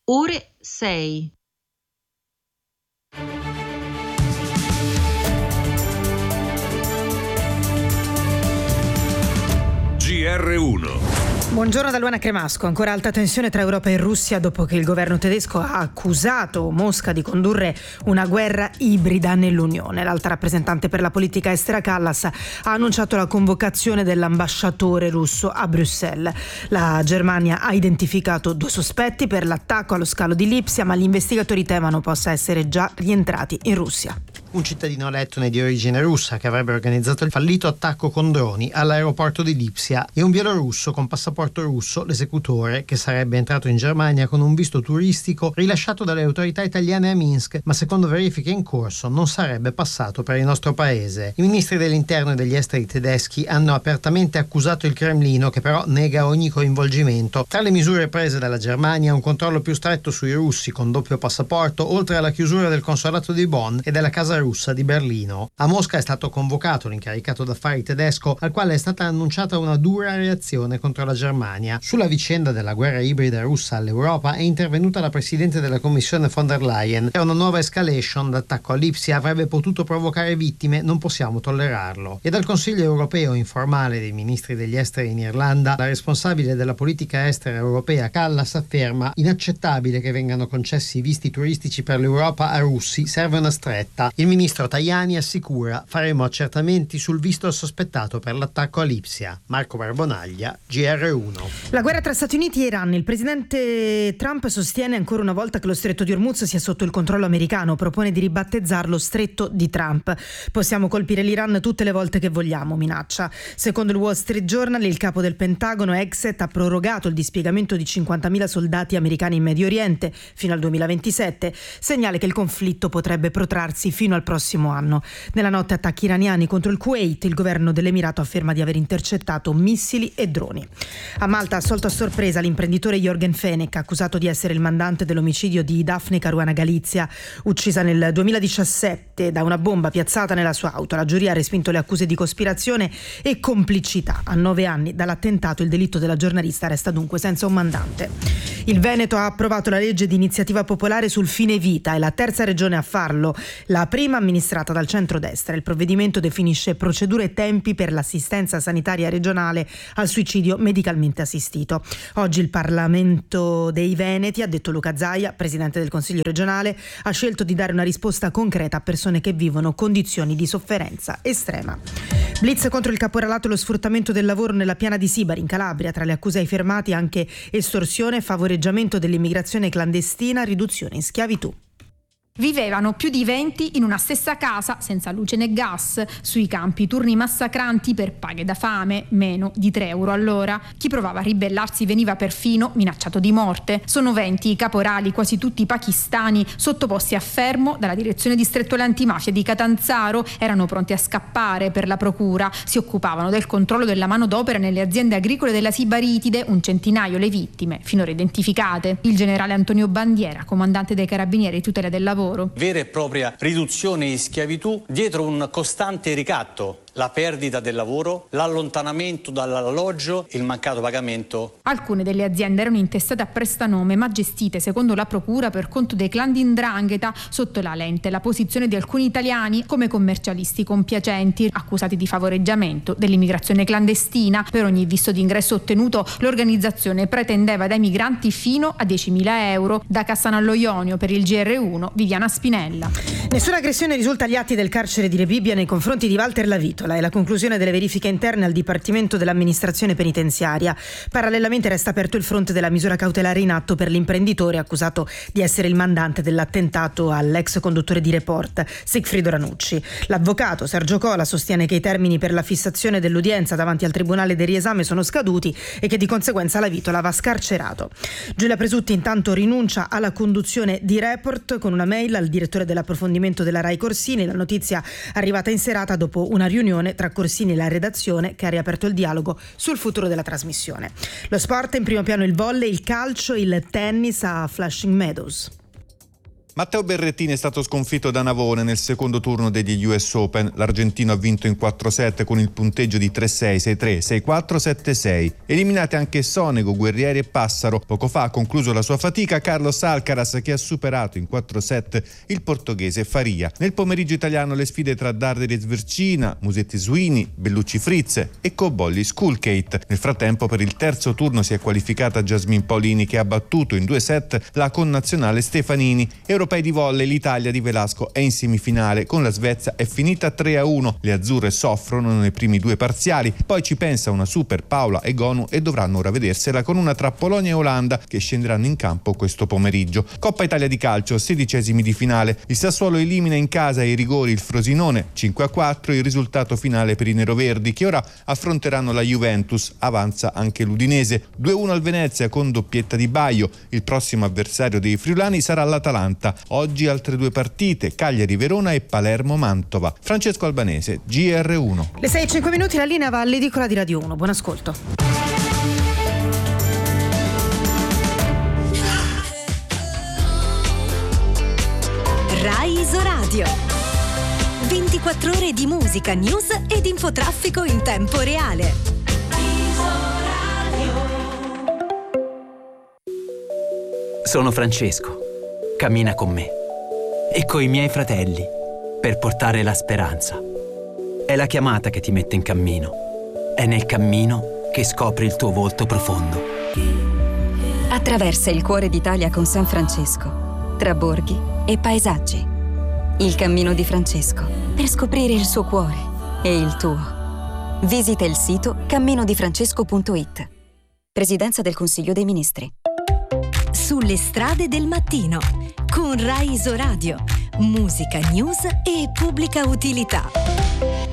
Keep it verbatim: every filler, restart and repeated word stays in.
ore sei. G R uno. Buongiorno da Luana Cremasco. Ancora alta tensione tra Europa e Russia dopo che il governo tedesco ha accusato Mosca di condurre una guerra ibrida nell'Unione. L'alta rappresentante per la politica estera Kallas ha annunciato la convocazione dell'ambasciatore russo a Bruxelles. La Germania ha identificato due sospetti per l'attacco allo scalo di Lipsia, ma gli investigatori temono possa essere già rientrati in Russia. Un cittadino lettone di origine russa che avrebbe organizzato il fallito attacco con droni all'aeroporto di Lipsia e un bielorusso con passaporto russo, l'esecutore, che sarebbe entrato in Germania con un visto turistico rilasciato dalle autorità italiane a Minsk, ma secondo verifiche in corso non sarebbe passato per il nostro paese. I ministri dell'interno e degli esteri tedeschi hanno apertamente accusato il Cremlino, che però nega ogni coinvolgimento. Tra le misure prese dalla Germania, un controllo più stretto sui russi con doppio passaporto, oltre alla chiusura del consolato di Bonn e della casa russa di Berlino. A Mosca è stato convocato l'incaricato d'affari tedesco, al quale è stata annunciata una dura reazione contro la Germania. Sulla vicenda della guerra ibrida russa all'Europa è intervenuta la presidente della Commissione von der Leyen. È una nuova escalation, l'attacco a Lipsia avrebbe potuto provocare vittime, non possiamo tollerarlo. E dal Consiglio europeo informale dei ministri degli esteri in Irlanda, la responsabile della politica estera europea Kallas afferma: inaccettabile che vengano concessi visti turistici per l'Europa a russi, serve una stretta. Il ministro Tajani assicura: faremo accertamenti sul visto sospettato per l'attacco a Lipsia. Marco Barbonaglia, G R uno. La guerra tra Stati Uniti e Iran. Il presidente Trump sostiene ancora una volta che lo stretto di Hormuz sia sotto il controllo americano, propone di ribattezzarlo stretto di Trump. Possiamo colpire l'Iran tutte le volte che vogliamo, minaccia. Secondo il Wall Street Journal, il capo del Pentagono Exet ha prorogato il dispiegamento di cinquantamila soldati americani in Medio Oriente fino al duemilaventisette, segnale che il conflitto potrebbe protrarsi fino al prossimo anno. Nella notte attacchi iraniani contro il Kuwait, il governo dell'Emirato afferma di aver intercettato missili e droni. A Malta ha assolto a sorpresa l'imprenditore Jorgen Fenech, accusato di essere il mandante dell'omicidio di Daphne Caruana Galizia, uccisa nel duemiladiciassette da una bomba piazzata nella sua auto. La giuria ha respinto le accuse di cospirazione e complicità. A nove anni dall'attentato, il delitto della giornalista resta dunque senza un mandante. Il Veneto ha approvato la legge di iniziativa popolare sul fine vita, è la terza regione a farlo, la prima amministrata dal centrodestra. Il provvedimento definisce procedure e tempi per l'assistenza sanitaria regionale al suicidio medicalmente assistito. Oggi il Parlamento dei Veneti, ha detto Luca Zaia, presidente del Consiglio regionale, ha scelto di dare una risposta concreta a persone che vivono condizioni di sofferenza estrema. Blitz contro il caporalato e lo sfruttamento del lavoro nella piana di Sibari in Calabria. Tra le accuse ai fermati anche estorsione, favoreggiamento dell'immigrazione clandestina, riduzione in schiavitù. Vivevano più di venti in una stessa casa, senza luce né gas, sui campi, turni massacranti per paghe da fame, meno di tre euro all'ora. Chi provava a ribellarsi veniva perfino minacciato di morte. Sono venti i caporali, quasi tutti pakistani, sottoposti a fermo dalla direzione distrettuale antimafia di Catanzaro. Erano pronti a scappare per la procura. Si occupavano del controllo della manodopera nelle aziende agricole della Sibaritide, un centinaio le vittime, finora identificate. Il generale Antonio Bandiera, comandante dei Carabinieri di tutela del lavoro. Vera e propria riduzione in schiavitù dietro un costante ricatto, la perdita del lavoro, l'allontanamento dall'alloggio, il mancato pagamento. Alcune delle aziende erano intestate a prestanome ma gestite secondo la procura per conto dei clan di 'ndrangheta, sotto la lente la posizione di alcuni italiani come commercialisti compiacenti accusati di favoreggiamento dell'immigrazione clandestina. Per ogni visto d'ingresso ottenuto l'organizzazione pretendeva dai migranti fino a diecimila euro. Da Cassano Ionio per il G R uno, Viviana Spinella. Nessuna aggressione risulta agli atti del carcere di Rebibbia nei confronti di Walter Lavitola. È la conclusione delle verifiche interne al Dipartimento dell'Amministrazione Penitenziaria. Parallelamente resta aperto il fronte della misura cautelare in atto per l'imprenditore accusato di essere il mandante dell'attentato all'ex conduttore di Report, Sigfrido Ranucci. L'avvocato Sergio Cola sostiene che i termini per la fissazione dell'udienza davanti al Tribunale del riesame sono scaduti e che di conseguenza Lavitola va scarcerato. Giulia Presutti intanto rinuncia alla conduzione di Report con una mail al direttore dell'approfondimento della Rai Corsini. La notizia arrivata in serata dopo una riunione tra Corsini e la redazione che ha riaperto il dialogo sul futuro della trasmissione. Lo sport, in primo piano il volley, il calcio, il tennis a Flushing Meadows. Matteo Berrettini è stato sconfitto da Navone nel secondo turno degli U S Open. L'argentino ha vinto in quattro set con il punteggio di tre sei, sei tre, sei quattro, sette sei. Eliminate anche Sonego, Guerrieri e Passaro. Poco fa ha concluso la sua fatica Carlos Alcaraz, che ha superato in quattro set il portoghese Faria. Nel pomeriggio italiano le sfide tra Darderi e Svercina, Musetti Sweeney, Bellucci Fritz e Cobolli Skulkate. Nel frattempo per il terzo turno si è qualificata Jasmine Paolini, che ha battuto in due set la connazionale Stefanini. Europei di volley, l'Italia di Velasco è in semifinale, con la Svezia è finita tre a uno. Le azzurre soffrono nei primi due parziali, poi ci pensa una super Paola Egonu e dovranno ora vedersela con una tra Polonia e Olanda, che scenderanno in campo questo pomeriggio. Coppa Italia di calcio, sedicesimi di finale. Il Sassuolo elimina in casa ai rigori il Frosinone, cinque a quattro il risultato finale per i neroverdi, che ora affronteranno la Juventus. Avanza anche l'Udinese, due a uno al Venezia con doppietta di Baio. Il prossimo avversario dei friulani sarà l'Atalanta. Oggi altre due partite, Cagliari-Verona e Palermo-Mantova. Francesco Albanese, G R uno. Le sei e cinque minuti, la linea va all'edicola di Radio uno. Buon ascolto. Rai Isoradio. ventiquattro ore di musica, news ed infotraffico in tempo reale. Sono Francesco. Cammina con me e coi miei fratelli per portare la speranza. È la chiamata che ti mette in cammino. È nel cammino che scopri il tuo volto profondo. Attraversa il cuore d'Italia con San Francesco, tra borghi e paesaggi. Il cammino di Francesco, per scoprire il suo cuore e il tuo. Visita il sito cammino di francesco punto it. Presidenza del Consiglio dei Ministri. Sulle strade del mattino, con Rai Isoradio, musica, news e pubblica utilità.